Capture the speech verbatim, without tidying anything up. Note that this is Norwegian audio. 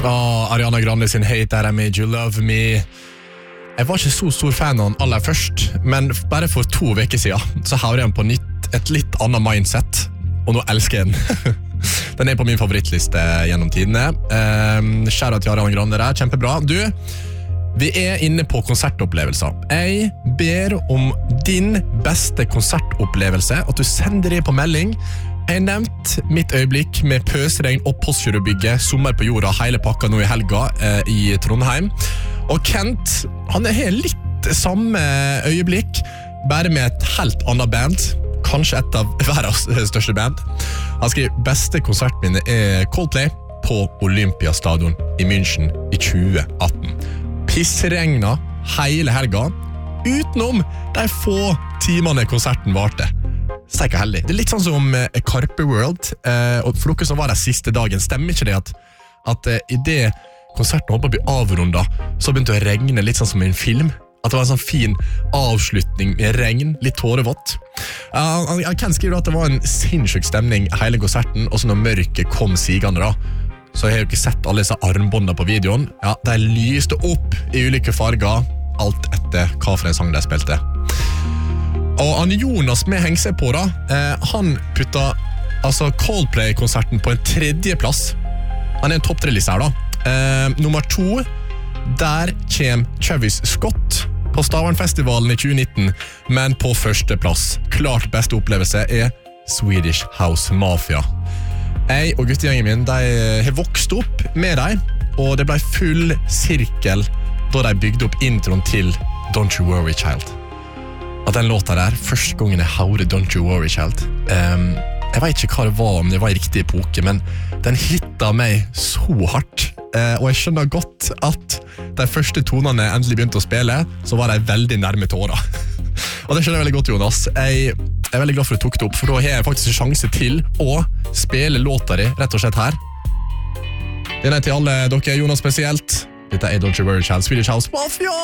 Åh, Ariana Grande sin Hate That I Made You Love Me. Jeg var ikke så stor fan av den aller først, men bare for to veker siden så har jeg den på nytt, et litt annet mindset, og nå elsker jeg den. Den er på min favorittliste gjennom tidene. Um, Kjære til Ariana Grande der, kjempebra. Du, vi er inne på konsertopplevelser. Jeg ber om din beste konsertopplevelse, at du sender det på melding. Jeg har nevnt mitt øyeblikk med pøsregn og Postgirobygget, sommer på jorda, hele pakka nå i helga eh, i Trondheim. Og Kent, han har litt samme øyeblikk, bare med et helt annet band, kanskje et av verdens største band. Han skriver, beste konsertminne er Coldplay på Olympiastadion i München i tjue atten. Pissregna hele helga, utenom de få timene konserten varte. Steik og heldig. Det er litt sånn som uh, Carpe World, uh, og for dere som var der siste dagen, stemmer ikke det at, at uh, i det konserten holdt på å bli avrundet, så begynte det å regne litt sånn som i en film? At det var en sånn fin avslutning med regn, litt tårevått. Uh, Ken skriver at det var en sinnssyk stemning hele konserten, og så når mørket kom sigende da, så jeg har jo ikke sett alle disse armbåndene på videoen. Ja, de lyste opp i ulike farger, alt etter hva for en sang de spilte. Og han Jonas med heng seg på da, eh, han putta altså Coldplay-konserten på en tredje plass. Han er en topp tre-liste her da. Eh, nummer to, der kjem Travis Scott på Stavernfestivalen i tjue nitten, men på første plass. Klart beste opplevelse er Swedish House Mafia. Jeg og guttegjengen min, de har vokst opp med dem, og det ble full sirkel da de bygde opp introen til Don't You Worry Child. At den låta der, første gangen jeg hørte Don't You Worry Child, um, jeg vet ikke hva det var, om det var i riktig epoke, men den hitta meg så hardt, uh, og jeg skjønner godt at de første tonene endelig begynte å spille, så var de veldig nærme tåra. Og det skjønner jeg veldig godt, Jonas. Jeg, jeg er veldig glad for at du tok det opp, for da har jeg faktisk en sjanse til å spille låta di, rett og slett her. Den er til alle dere, Jonas spesielt. Dette er Don't You Worry Child, Swedish House Mafia!